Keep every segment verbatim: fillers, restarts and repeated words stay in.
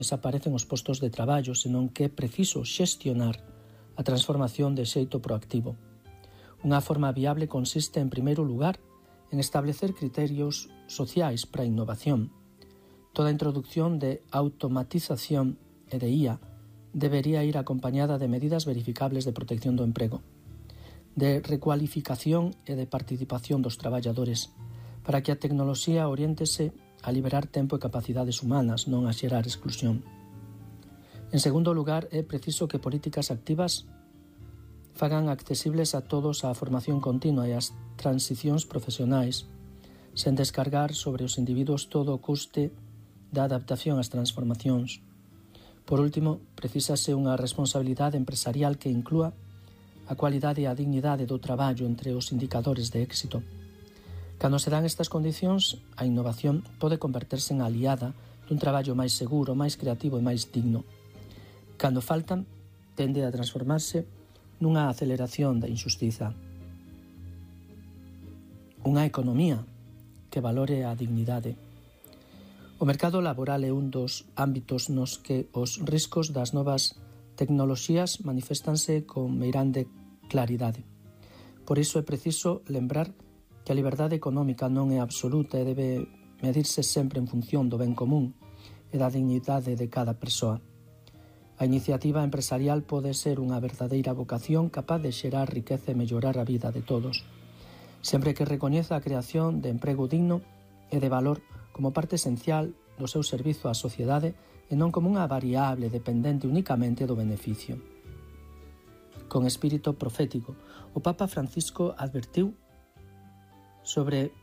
desaparecen os postos de traballo, senón que é preciso xestionar a transformación de xeito proactivo. Unha forma viable consiste, en primeiro lugar, en establecer criterios sociais para a innovación. Toda introducción de automatización e de I A debería ir acompañada de medidas verificables de protección do emprego, de recualificación e de participación dos traballadores, para que a tecnoloxía oriéntese a liberar tempo e capacidades humanas, non a xerar exclusión. En segundo lugar, é preciso que políticas activas fagan accesibles a todos a formación continua e as transicións profesionais, sen descargar sobre os individuos todo o custe da adaptación ás transformacións. Por último, precisase unha responsabilidade empresarial que inclúa a cualidade e a dignidade do traballo entre os indicadores de éxito. Cando se dan estas condicións, a innovación pode converterse en aliada dun traballo máis seguro, máis creativo e máis digno. Cando faltan, tende a transformarse nunha aceleración da injustiza. Unha economía que valore a dignidade. O mercado laboral é un dos ámbitos nos que os riscos das novas tecnoloxías manifestanse con meirande claridade. Por iso é preciso lembrar que a liberdade económica non é absoluta e debe medirse sempre en función do ben común e da dignidade de cada persoa. A iniciativa empresarial pode ser unha verdadeira vocación capaz de xerar riqueza e mellorar a vida de todos, sempre que recoñeza a creación de emprego digno e de valor como parte esencial do seu servizo á sociedade e non como unha variable dependente únicamente do beneficio. Con espírito profético, o Papa Francisco advertiu sobre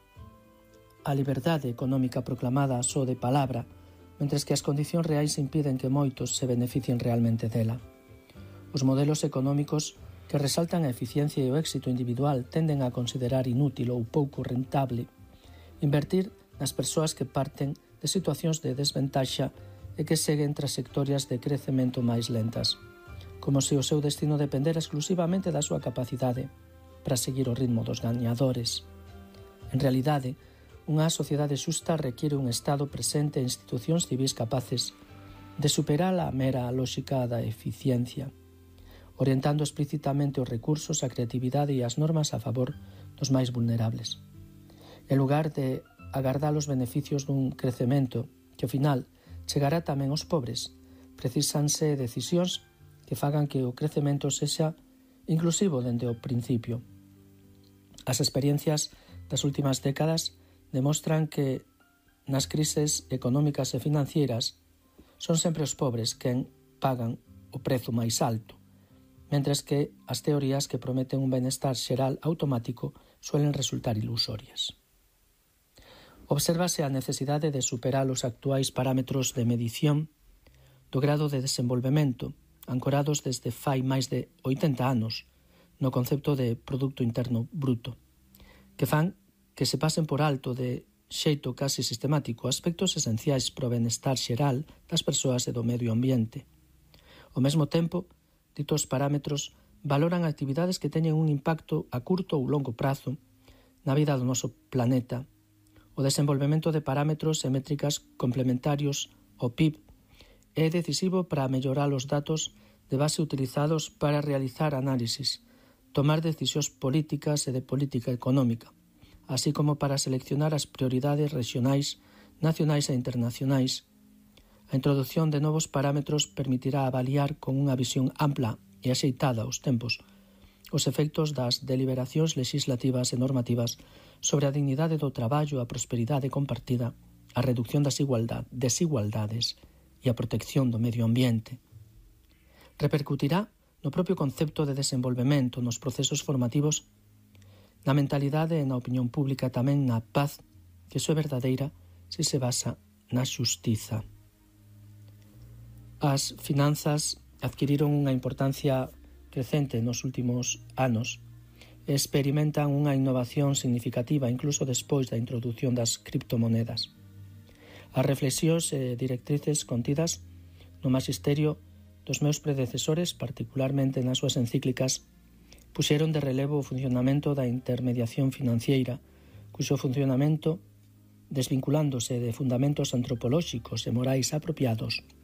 a liberdade económica proclamada só de palabra, mentres que as condicións reais impiden que moitos se beneficien realmente dela. Os modelos económicos que resaltan a eficiencia e o éxito individual tenden a considerar inútil ou pouco rentable invertir nas persoas que parten de situacións de desventaxa e que seguen trayectorias de crecemento máis lentas, como se o seu destino dependera exclusivamente da súa capacidade para seguir o ritmo dos gañadores. En realidade, unha sociedade xusta requiere un Estado presente e institucións civís capaces de superar a mera lógica da eficiencia, orientando explícitamente os recursos, a creatividade e as normas a favor dos máis vulnerables. En lugar de agardar os beneficios dun crecemento que ao final chegará tamén aos pobres, precisanse decisións que fagan que o crecemento sexa inclusivo dende o principio. As experiencias das últimas décadas demostran que nas crises económicas e financeiras son sempre os pobres quen pagan o prezo máis alto, mentres que as teorías que prometen un benestar xeral automático suelen resultar ilusorias. Obsérvase a necesidade de superar os actuais parámetros de medición do grado de desenvolvemento, ancorados desde fai máis de oitenta anos no concepto de Produto Interno Bruto, que fan que se pasen por alto de xeito casi sistemático aspectos esenciais para o benestar xeral das persoas e do medio ambiente. Ao mesmo tempo, ditos parámetros valoran actividades que teñen un impacto a curto ou longo prazo na vida do noso planeta. O desenvolvemento de parámetros e métricas complementarios ao P I B é decisivo para mellorar os datos de base utilizados para realizar análisis, tomar decisións políticas e de política económica, así como para seleccionar as prioridades regionais, nacionais e internacionais. A introducción de novos parámetros permitirá avaliar con unha visión ampla e axeitada aos tempos os efectos das deliberacións legislativas e normativas sobre a dignidade do traballo, a prosperidade compartida, a reducción das igualdad, desigualdades e a protección do medio ambiente. Repercutirá no propio concepto de desenvolvemento nos procesos formativos, na mentalidade e na opinión pública, tamén na paz, que só é verdadeira se se basa na xustiza. As finanzas adquiriron unha importancia crecente nos últimos anos e experimentan unha innovación significativa incluso despois da introdución das criptomonedas. As reflexións e directrices contidas no magisterio dos meus predecesores, particularmente nas súas encíclicas, puxeron de relevo o funcionamento da intermediación financiera, cuxo funcionamento, desvinculándose de fundamentos antropolóxicos e morais apropiados,